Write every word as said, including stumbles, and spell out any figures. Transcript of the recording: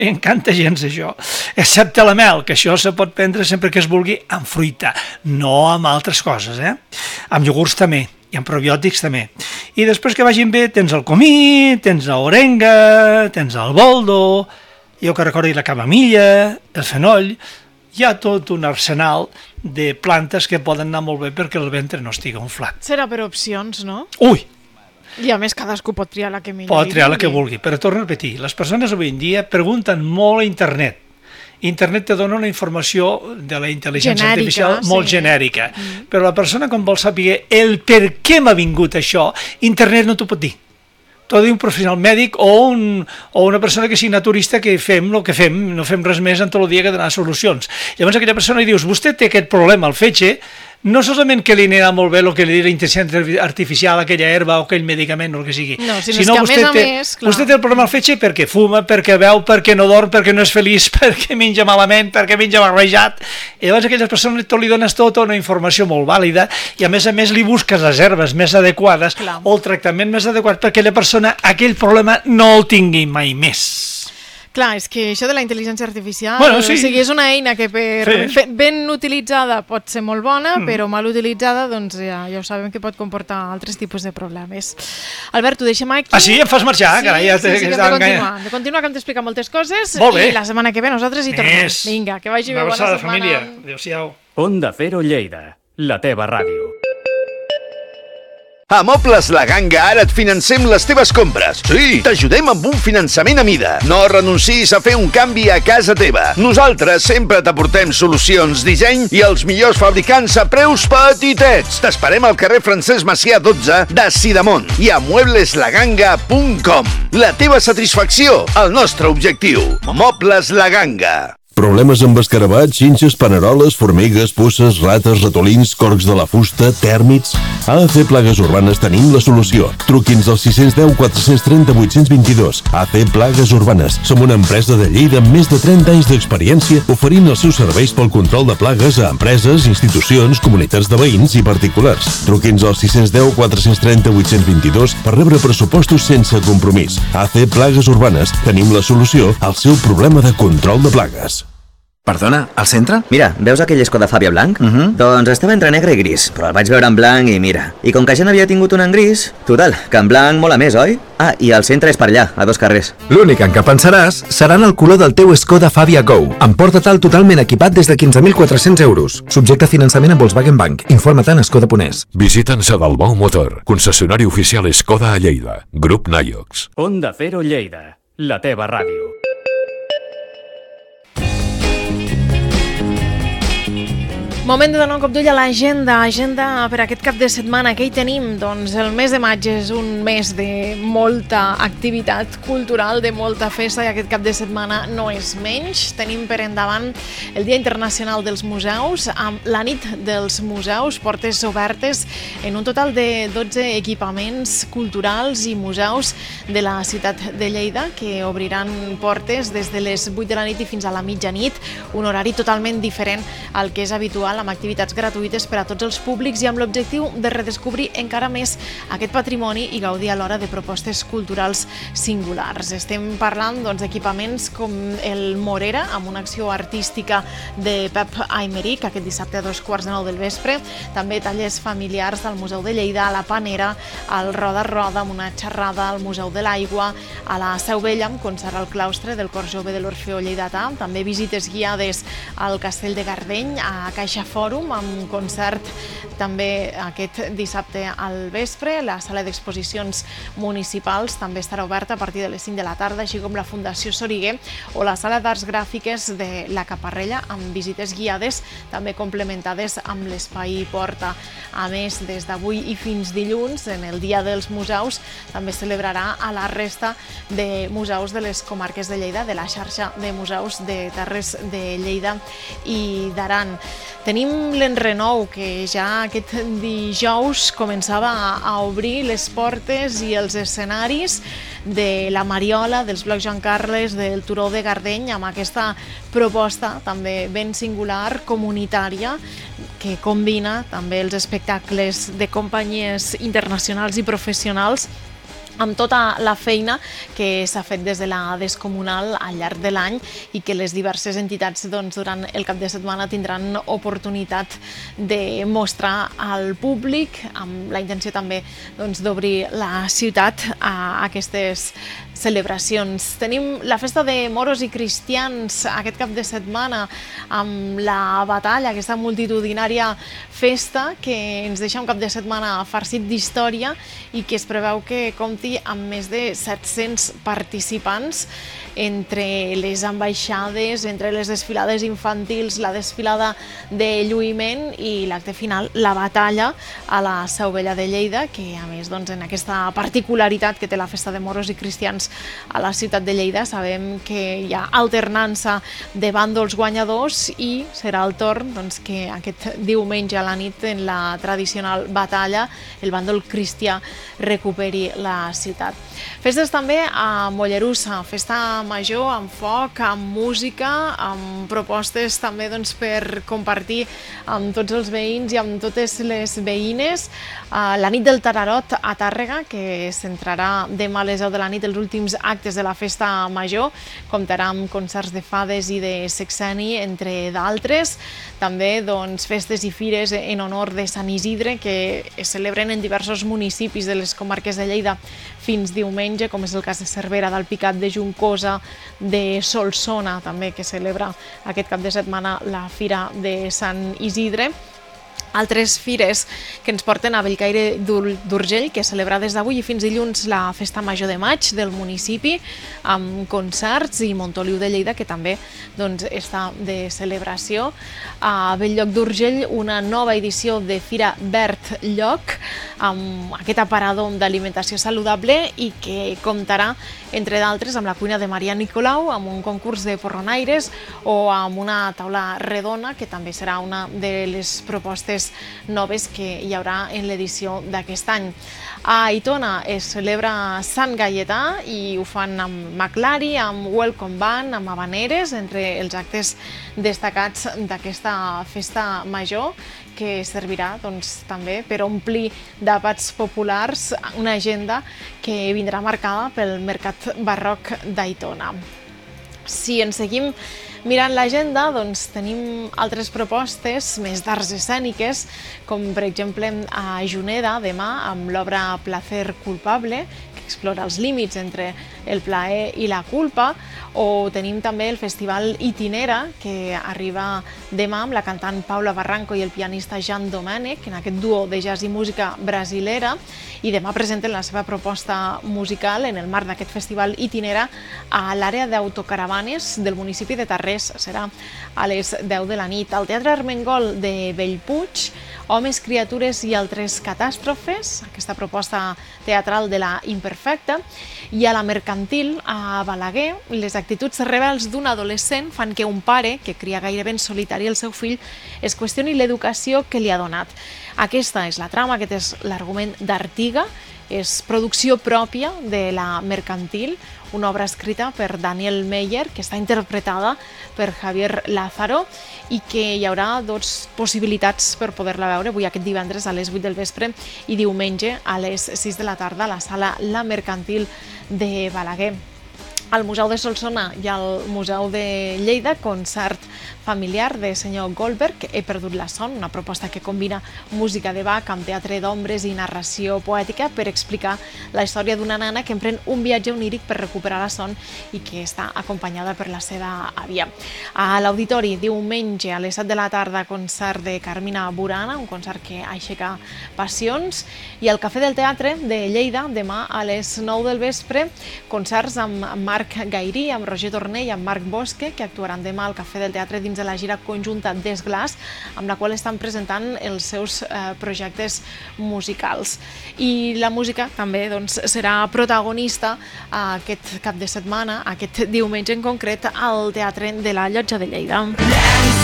encanta gens això, excepte la mel, que això se pot prendre sempre que es vulgui amb fruita, no amb altres coses, eh? Amb iogurts també, i amb probiòtics també. I després que vagin bé tens el comí, tens l'orenga, tens el boldo, jo que recordi la camamilla, el fenoll, hi ha tot un arsenal de plantes que poden anar molt bé perquè el ventre no estigui inflat. Serà per opcions, no? Ui! I a més cadascú pot triar la que millor Pot triar la que vulgui, però torno a repetir, les persones avui en dia pregunten molt a internet. Internet te dona una informació de la intel·ligència genèrica, artificial molt sí. genèrica, mm. però la persona quan vol saber el per què m'ha vingut això, internet no t'ho pot dir. T'ho ha de dir un professional mèdic o, un, o una persona que sigui naturista que fem el que fem, no fem res més en tot el dia que donar solucions. Llavors aquella persona li dius, vostè té aquest problema al fetge, no solament que li anirà molt bé el que li dirà intel·ligència artificial, aquella herba o aquell medicament o el que sigui, no, sinó, sinó que vostè, a més té, a més, clar. vostè té el problema al fetge perquè fuma, perquè beu, perquè no dorm, perquè no és feliç, perquè menja malament, perquè menja barrejat. I llavors aquelles persones tu li dones tota una informació molt vàlida i a més a més li busques les herbes més adequades clar. O el tractament més adequat perquè la persona aquell problema no el tingui mai més. Clar, és que això de la intel·ligència artificial, bueno, sí. o sigui, és una eina que per sí. ben utilitzada pot ser molt bona, mm. però mal utilitzada, doncs ja, ja ho sabem que pot comportar altres tipus de problemes. Albert, ho deixem aquí. Ah, sí? Em fas marxar? Sí, Carai, ja sí, sí, que hem de continuar. Hem de continuar, que hem d'explicar moltes coses i la setmana que ve nosaltres hi tornem. Més. Vinga, que vagi bé, bona setmana. setmana. Família. Adéu-siau. Onda Cero Lleida, la teva ràdio. A Mobles La Ganga ara et financem les teves compres. Sí, t'ajudem amb un finançament a mida. No renuncis a fer un canvi a casa teva. Nosaltres sempre t'aportem solucions, disseny i els millors fabricants a preus petitets. T'esperem al carrer Francesc Macià dotze de Sidamon i a muebles la ganga punt com. La teva satisfacció, el nostre objectiu. Mobles La Ganga. Problemes amb escarabats, xinxes, paneroles, formigues, puces, rates, ratolins, corcs de la fusta, tèrmits... A A C Plagues Urbanes tenim la solució. Truqui'ns al sis cents i deu quatre cents i trenta vuit cents i vint-i-dos. A C Plagues Urbanes. Som una empresa de Lleida amb més de trenta anys d'experiència oferint els seus serveis pel control de plagues a empreses, institucions, comunitats de veïns i particulars. Truqui'ns al sis cents i deu quatre cents i trenta vuit cents i vint-i-dos per rebre pressupostos sense compromís. A C Plagues Urbanes. Tenim la solució al seu problema de control de plagues. Perdona, al centre? Mira, veus aquell Skoda Fabia blanc? Uh -huh. Doncs estava entre negre i gris, però el vaig veure en blanc i mira. I com que ja n'havia tingut un en gris, total, que en blanc mola més, oi? Ah, i el centre és per allà, a dos carrers. L'únic en què pensaràs serà en el color del teu Skoda Fabia Go, amb porta-tal totalment equipat des de quinze mil quatre-cents euros. Subjecte a finançament amb Volkswagen Bank. Informa't en Skoda punt es. Visita'ns a Dalmau Motor, concessionari oficial Skoda a Lleida. Grup Naiox. Onda Cero Lleida, la teva ràdio. Moment de donar un cop d'ull a l'agenda, agenda per aquest cap de setmana. Què hi tenim? Doncs el mes de maig és un mes de molta activitat cultural, de molta festa, i aquest cap de setmana no és menys. Tenim per endavant el Dia Internacional dels Museus, amb la nit dels museus, portes obertes en un total de dotze equipaments culturals i museus de la ciutat de Lleida, que obriran portes des de les vuit de la nit i fins a la mitjanit, un horari totalment diferent al que és habitual, amb activitats gratuïtes per a tots els públics i amb l'objectiu de redescobrir encara més aquest patrimoni i gaudir alhora de propostes culturals singulars. Estem parlant doncs, d'equipaments com el Morera, amb una acció artística de Pep Aymeric, aquest dissabte a dos quarts de nou del vespre, també tallers familiars del Museu de Lleida, a la Panera, al Roda Roda, amb una xerrada al Museu de l'Aigua, a la Seu Vella, amb concert al claustre del Cor Jove de l'Orfeó Lleidatà, també visites guiades al Castell de Gardeny, a Caixa Fòrum, amb concert també aquest dissabte al vespre. La sala d'exposicions municipals també estarà oberta a partir de les cinc de la tarda, així com la Fundació Soriguer o la sala d'arts gràfiques de la Caparrella, amb visites guiades també complementades amb l'espai Porta. A més, des d'avui i fins dilluns, en el Dia dels Museus, també es celebrarà a la resta de museus de les comarques de Lleida, de la xarxa de museus de Terres de Lleida i d'Aran. Tenim l'Enrenou, que ja aquest dijous començava a obrir les portes i els escenaris de la Mariola, dels Blocs Joan Carles, del Turó de Gardeny, amb aquesta proposta també ben singular, comunitària, que combina també els espectacles de companyies internacionals i professionals amb tota la feina que s'ha fet des de la Descomunal al llarg de l'any i que les diverses entitats doncs, durant el cap de setmana tindran oportunitat de mostrar al públic, amb la intenció també doncs, d'obrir la ciutat a aquestes celebracions. Tenim la festa de moros i cristians aquest cap de setmana amb la batalla, aquesta multitudinària festa que ens deixa un cap de setmana farcit d'història i que es preveu que compti amb més de set-cents participants entre les ambaixades, entre les desfilades infantils, la desfilada de lluïment i l'acte final, la batalla a la Seu Vella de Lleida, que a més doncs, en aquesta particularitat que té la festa de moros i cristians a la ciutat de Lleida sabem que hi ha alternança de bàndols guanyadors i serà el torn doncs, que aquest diumenge a la nit en la tradicional batalla el bàndol cristià recuperi la ciutat. Festes també a Mollerussa, festa major amb foc, amb música, amb propostes també doncs, per compartir amb tots els veïns i amb totes les veïnes. La nit del Tararot a Tàrrega, que centrarà demà a les deu de la nit els últims actes de la festa major, comptarà amb concerts de fades i de sexeni, entre d'altres. També doncs, festes i fires en honor de Sant Isidre, que es celebren en diversos municipis de les comarques de Lleida fins diumenge, com és el cas de Cervera, d'Alpicat, de Juncosa, de Solsona, també, que celebra aquest cap de setmana la Fira de Sant Isidre. Altres fires que ens porten a Bellcaire d'Urgell, que celebra des d'avui i fins dilluns la Festa Major de Maig del municipi, amb concerts, i Montoliu de Lleida, que també doncs, està de celebració. A Belllloc d'Urgell, una nova edició de Fira Verd Lloc, amb aquest aparador d'alimentació saludable i que comptarà, entre d'altres, amb la cuina de Maria Nicolau, amb un concurs de porronaires o amb una taula redona, que també serà una de les propostes noves que hi haurà en l'edició d'aquest any. A Aitona es celebra Sant Gaietà i ho fan amb Maclari, amb Welcome Band, amb Habaneres, entre els actes destacats d'aquesta festa major, que servirà doncs, també per omplir d'àpats populars una agenda que vindrà marcada pel Mercat Barroc d'Aitona. Si ens seguim mirant l'agenda, doncs tenim altres propostes més d'arts escèniques, com per exemple a Juneda, demà, amb l'obra Placer culpable, que explora els límits entre el plaer i la culpa, o tenim també el Festival Itinera, que arriba demà amb la cantant Paula Barranco i el pianista Jan Domènech, en aquest duo de jazz i música brasilera, i demà presenten la seva proposta musical en el marc d'aquest Festival Itinera a l'àrea d'autocaravanes del municipi de Tarrés. Serà a les deu de la nit. Al Teatre Armengol de Bellpuig, Homes, criatures i altres catàstrofes, aquesta proposta teatral de la Imperfecta, i a la Mercantil, a Balaguer, les actituds rebels d'un adolescent fan que un pare, que cria gairebé en solitari el seu fill, es qüestioni l'educació que li ha donat. Aquesta és la trama, aquest és l'argument d'Artiga, és producció pròpia de la Mercantil, una obra escrita per Daniel Meyer, que està interpretada per Javier Lázaro, i que hi haurà dues possibilitats per poder-la veure, avui aquest divendres a les vuit del vespre i diumenge a les sis de la tarda a la sala La Mercantil de Balaguer. Al Museu de Solsona i al Museu de Lleida, concert familiar de senyor Goldberg, He perdut la son, una proposta que combina música de Bach amb teatre d'ombres i narració poètica per explicar la història d'una nana que emprèn un viatge oníric per recuperar la son i que està acompanyada per la seva àvia. A l'Auditori, diumenge a les set de la tarda, concert de Carmina Burana, un concert que aixeca passions, i al Cafè del Teatre de Lleida, demà a les nou del vespre, concerts amb Marc Gairí, amb Roger Torné i amb Marc Bosque, que actuaran demà al Cafè del Teatre dins de la gira conjunta d'Esglaç, amb la qual estan presentant els seus eh, projectes musicals. I la música també doncs, serà protagonista aquest cap de setmana, aquest diumenge en concret, al Teatre de la Llotja de Lleida.